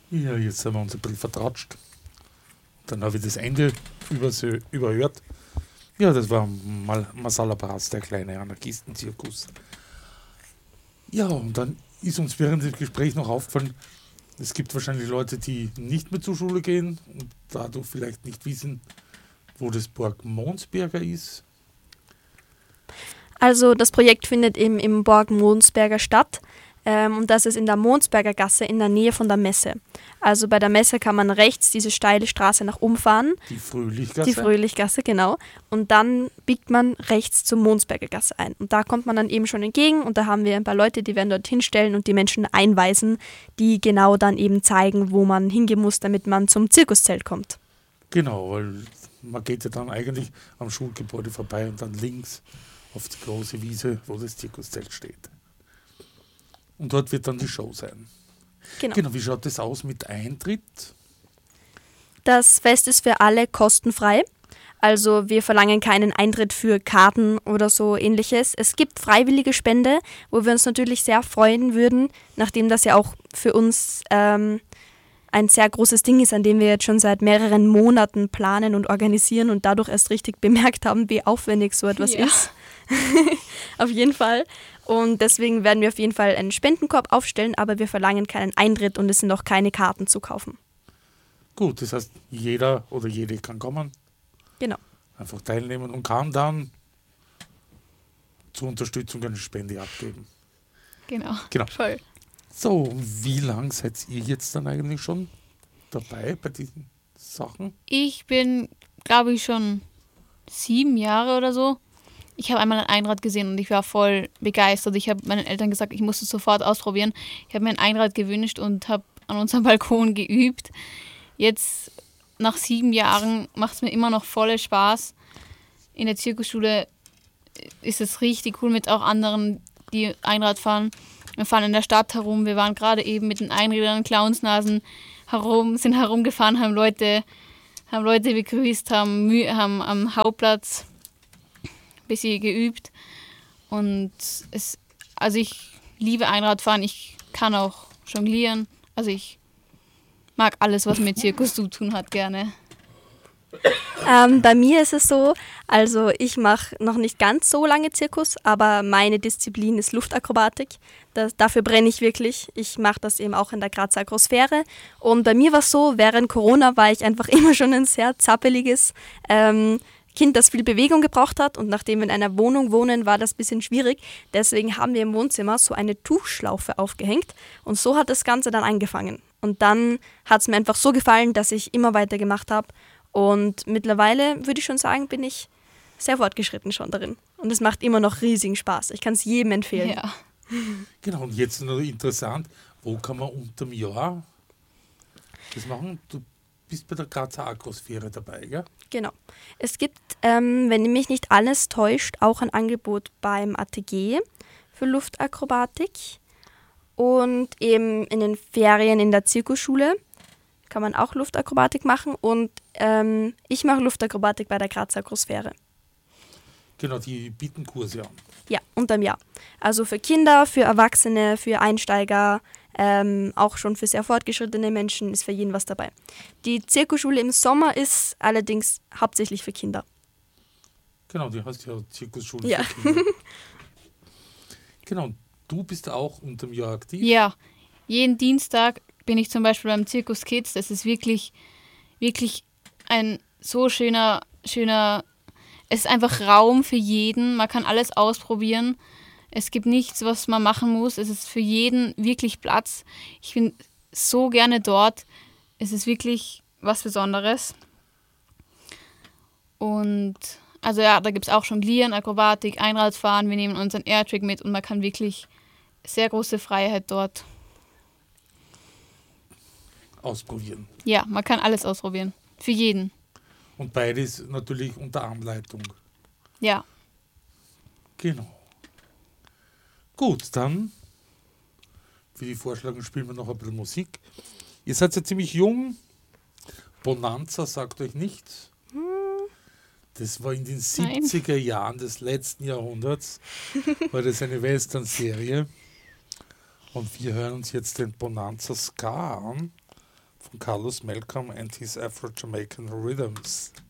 Ja, jetzt haben wir uns ein bisschen vertratscht. Dann habe ich das Ende überhört. Ja, das war Masala Bras, der kleine Anarchistenzirkus. Ja, und dann ist uns während dem Gespräch noch aufgefallen, es gibt wahrscheinlich Leute, die nicht mehr zur Schule gehen und dadurch vielleicht nicht wissen, wo das Borg Monsberger ist. Also das Projekt findet eben im Borg Monsberger statt und das ist in der Monsberger Gasse in der Nähe von der Messe. Also bei der Messe kann man rechts diese steile Straße nach oben fahren. Die Fröhlichgasse. Die Fröhlichgasse, genau. Und dann biegt man rechts zur Monsberger Gasse ein. Und da kommt man dann eben schon entgegen und da haben wir ein paar Leute, die werden dort hinstellen und die Menschen einweisen, die genau dann eben zeigen, wo man hingehen muss, damit man zum Zirkuszelt kommt. Genau, weil man geht ja dann eigentlich am Schulgebäude vorbei und dann links auf die große Wiese, wo das Zirkuszelt steht. Und dort wird dann die Show sein. Genau, wie schaut das aus mit Eintritt? Das Fest ist für alle kostenfrei. Also wir verlangen keinen Eintritt für Karten oder so ähnliches. Es gibt freiwillige Spende, wo wir uns natürlich sehr freuen würden, nachdem das ja auch für uns ein sehr großes Ding ist, an dem wir jetzt schon seit mehreren Monaten planen und organisieren und dadurch erst richtig bemerkt haben, wie aufwendig so etwas ist. Auf jeden Fall. Und deswegen werden wir auf jeden Fall einen Spendenkorb aufstellen, aber wir verlangen keinen Eintritt und es sind auch keine Karten zu kaufen. Gut, das heißt, jeder oder jede kann kommen. Genau. Einfach teilnehmen und kann dann zur Unterstützung eine Spende abgeben. Genau. Voll. So, wie lange seid ihr jetzt dann eigentlich schon dabei bei diesen Sachen? Ich bin, glaube ich, schon 7 Jahre oder so. Ich habe einmal ein Einrad gesehen und ich war voll begeistert. Ich habe meinen Eltern gesagt, ich muss es sofort ausprobieren. Ich habe mir ein Einrad gewünscht und habe an unserem Balkon geübt. Jetzt, nach 7 Jahren, macht es mir immer noch voll Spaß. In der Zirkusschule ist es richtig cool mit auch anderen, die Einrad fahren. Wir fahren in der Stadt herum. Wir waren gerade eben mit den Einrädern, Clownsnasen sind herumgefahren, haben Leute begrüßt, haben am Hauptplatz ein bisschen geübt. Und ich liebe Einradfahren. Ich kann auch jonglieren. Also ich mag alles, was mit Zirkus zu tun hat, gerne. Bei mir ist es so, also ich mache noch nicht ganz so lange Zirkus, aber meine Disziplin ist Luftakrobatik. Dafür brenne ich wirklich. Ich mache das eben auch in der Grazer Agrosphäre. Und bei mir war es so, während Corona war ich einfach immer schon ein sehr zappeliges Kind, das viel Bewegung gebraucht hat. Und nachdem wir in einer Wohnung wohnen, war das ein bisschen schwierig. Deswegen haben wir im Wohnzimmer so eine Tuchschlaufe aufgehängt. Und so hat das Ganze dann angefangen. Und dann hat es mir einfach so gefallen, dass ich immer weiter gemacht habe. Und mittlerweile, würde ich schon sagen, bin ich sehr fortgeschritten schon darin. Und es macht immer noch riesigen Spaß. Ich kann es jedem empfehlen. Ja. Genau, und jetzt noch interessant, wo kann man unterm Jahr das machen? Du bist bei der Grazer Agrosphäre dabei, gell? Genau. Es gibt, wenn mich nicht alles täuscht, auch ein Angebot beim ATG für Luftakrobatik. Und eben in den Ferien in der Zirkusschule kann man auch Luftakrobatik machen. Und ich mache Luftakrobatik bei der Grazer Agrosphäre. Genau, die bieten Kurse an. Ja, unterm Jahr. Also für Kinder, für Erwachsene, für Einsteiger, auch schon für sehr fortgeschrittene Menschen ist für jeden was dabei. Die Zirkusschule im Sommer ist allerdings hauptsächlich für Kinder. Genau, die heißt ja Zirkusschule Ja. für Kinder. Genau, du bist auch unterm Jahr aktiv? Ja, jeden Dienstag bin ich zum Beispiel beim Zirkus Kids. Das ist wirklich, wirklich ein so schöner, es ist einfach Raum für jeden. Man kann alles ausprobieren. Es gibt nichts, was man machen muss. Es ist für jeden wirklich Platz. Ich bin so gerne dort. Es ist wirklich was Besonderes. Und also ja, da gibt es auch Jonglieren, Akrobatik, Einradfahren. Wir nehmen unseren Airtrick mit und man kann wirklich sehr große Freiheit dort ausprobieren. Ja, man kann alles ausprobieren. Für jeden. Und beides natürlich unter Anleitung. Ja. Genau. Gut, dann würde ich vorschlagen, spielen wir noch ein bisschen Musik. Ihr seid ja ziemlich jung. Bonanza sagt euch nichts. Das war in den 70er Jahren des letzten Jahrhunderts. War das eine Western-Serie. Und wir hören uns jetzt den Bonanza Ska an. von Carlos Malcolm and his Afro-Jamaican Rhythms.